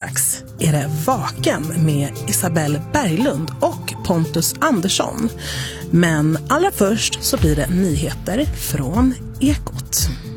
strax är det Vaken med Isabelle Berglund och Pontus Andersson. Men allra först så blir det nyheter från Ekot.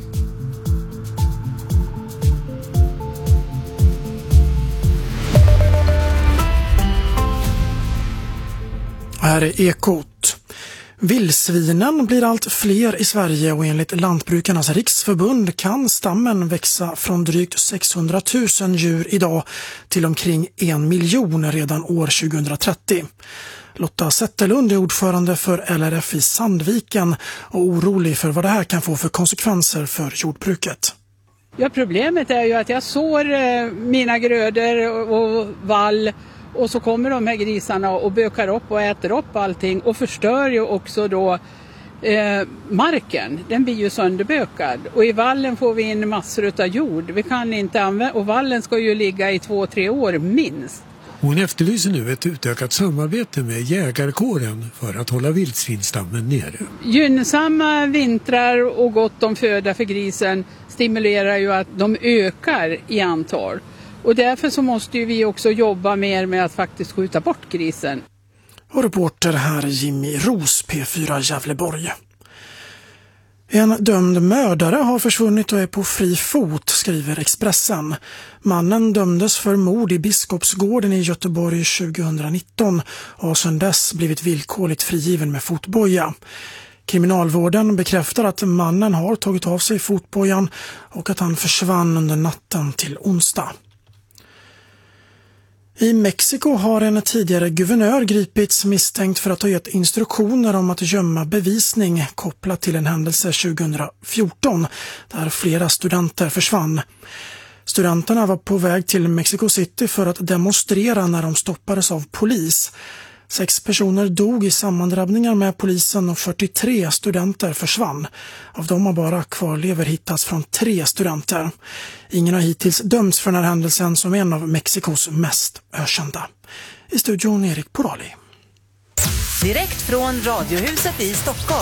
Här är Ekot. Vildsvinen blir allt fler i Sverige och enligt Lantbrukarnas riksförbund kan stammen växa från drygt 600 000 djur idag till omkring 1 miljon redan år 2030. Lotta Zetterlund är ordförande för LRF i Sandviken och orolig för vad det här kan få för konsekvenser för jordbruket. Ja, problemet är ju att jag sår mina grödor och vall. Och så kommer de här grisarna och bökar upp och äter upp allting och förstör ju också då marken. Den blir ju sönderbökad. Och i vallen får vi in massor av jord. Vi kan inte använda, och vallen ska ju ligga i 2-3 år minst. Hon efterlyser nu ett utökat samarbete med jägarkåren för att hålla vildsvinstammen nere. Gynnsamma vintrar och gott om föda för grisen stimulerar ju att de ökar i antal. Och därför så måste ju vi också jobba mer med att faktiskt skjuta bort grisen. Och reporter här Jimmy Ros, P4 Gävleborg. En dömd mördare har försvunnit och är på fri fot, skriver Expressen. Mannen dömdes för mord i Biskopsgården i Göteborg 2019 och har sedan dess blivit villkorligt frigiven med fotboja. Kriminalvården bekräftar att mannen har tagit av sig fotbojan och att han försvann under natten till onsdag. I Mexiko har en tidigare guvernör gripits misstänkt för att ha gett instruktioner om att gömma bevisning kopplat till en händelse 2014 där flera studenter försvann. Studenterna var på väg till Mexico City för att demonstrera när de stoppades av polis. 6 personer dog i sammandrabbningar med polisen och 43 studenter försvann. Av dem har bara kvarlever hittats från 3 studenter. Ingen har hittills dömts för den här händelsen som är en av Mexikos mest ökända. I studion Erik Porali. Direkt från Radiohuset i Stockholm.